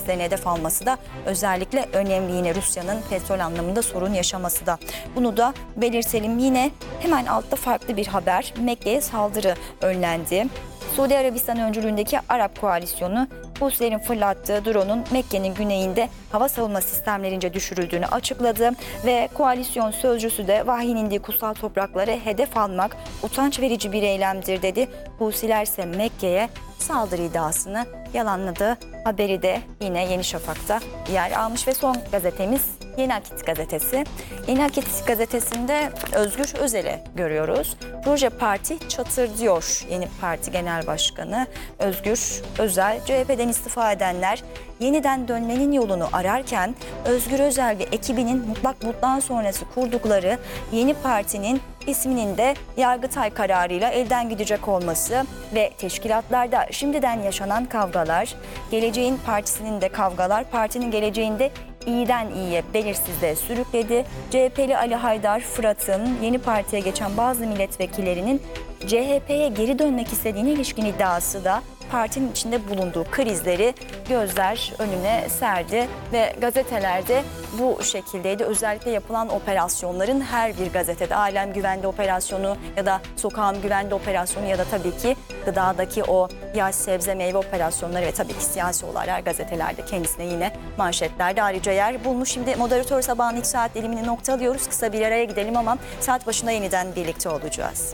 tesislerini hedef alması da özellikle önemli. Yine Rusya'nın petrol anlamında sorun yaşaması da. Bunu da belirtelim. Yine hemen altta farklı bir haber. Mekke'ye saldırı önlendi. Suudi Arabistan öncülüğündeki Arap koalisyonu Husilerin fırlattığı drone'un Mekke'nin güneyinde hava savunma sistemlerince düşürüldüğünü açıkladı ve koalisyon sözcüsü de vahyin indiği kutsal toprakları hedef almak utanç verici bir eylemdir dedi. Husiler ise Mekke'ye saldırı iddiasını yalanladı. Haberi de yine Yeni Şafak'ta yer almış ve son gazetemiz Yeni Akit gazetesi. Yeni Akit gazetesinde Özgür Özel'i görüyoruz. Proje parti çatır diyor yeni parti genel başkanı Özgür Özel. CHP'den istifa edenler yeniden dönmenin yolunu ararken Özgür Özel ve ekibinin mutlak mutludan sonrası kurdukları yeni partinin isminin de Yargıtay kararıyla elden gidecek olması ve teşkilatlarda şimdiden yaşanan kavgalar, Geleceğin Partisi'nin de kavgalar, partinin geleceğinde iyiden iyiye belirsizliğe sürükledi. CHP'li Ali Haydar Fırat'ın yeni partiye geçen bazı milletvekillerinin CHP'ye geri dönmek istediğine ilişkin iddiası da partinin içinde bulunduğu krizleri gözler önüne serdi ve gazetelerde bu şekildeydi. Özellikle yapılan operasyonların her bir gazetede Alem Güvende Operasyonu ya da Sokağım Güvende Operasyonu ya da tabii ki gıdadaki o yaş sebze meyve operasyonları ve tabii ki siyasi olaylar gazetelerde kendisine yine manşetlerde ayrıca yer bulmuş. Şimdi moderatör sabahın ilk saat dilimini noktalıyoruz. Kısa bir araya gidelim ama saat başında yeniden birlikte olacağız.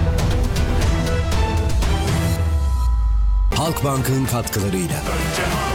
Halkbank'ın katkılarıyla.